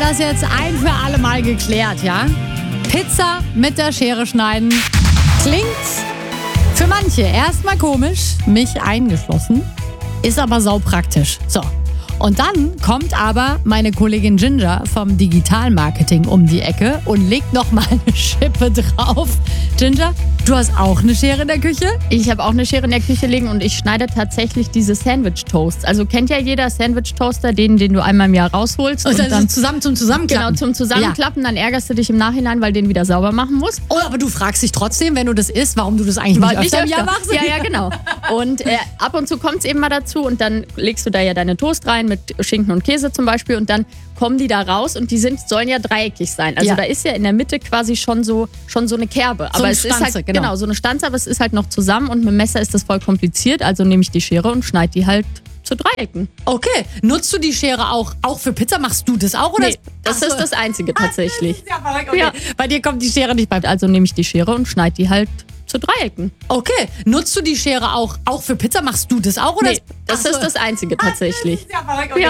das jetzt ein für alle Mal geklärt, ja? Pizza mit der Schere schneiden klingt für manche erstmal komisch, mich eingeschlossen, ist aber saupraktisch. So. Und dann kommt aber meine Kollegin Ginger vom Digitalmarketing um die Ecke und legt noch mal eine Schippe drauf. Ginger, du hast auch eine Schere in der Küche? Ich habe auch eine Schere in der Küche liegen und ich schneide tatsächlich diese Sandwich-Toasts. Also kennt ja jeder Sandwich-Toaster, den du einmal im Jahr rausholst. Und dann zusammen zum Zusammenklappen. Genau, zum Zusammenklappen. Dann ärgerst du dich im Nachhinein, weil den wieder sauber machen musst. Oh, aber du fragst dich trotzdem, wenn du das isst, warum du das eigentlich nicht öfter im Jahr machst. Ja, genau. Und ab und zu kommt es eben mal dazu und dann legst du da ja deine Toast rein mit Schinken und Käse zum Beispiel und dann kommen die da raus und die sollen ja dreieckig sein. Also da ist ja in der Mitte quasi schon so eine Kerbe. Aber es ist halt genau so eine Stanze, aber es ist halt noch zusammen und mit dem Messer ist das voll kompliziert. Also nehme ich die Schere und schneide die halt zu Dreiecken. Okay, nutzt du die Schere auch für Pizza? Machst du das auch? Oder? Nee, das ist das Einzige tatsächlich. Ja, verrückt. Okay. Ja. Bei dir kommt die Schere nicht bei. Also nehme ich die Schere und schneide die halt zu Dreiecken. Okay, nutzt du die Schere auch für Pizza? Machst du das auch? Oder? Nee, das ist das Einzige tatsächlich. Ja, verrückt. Okay. Ja.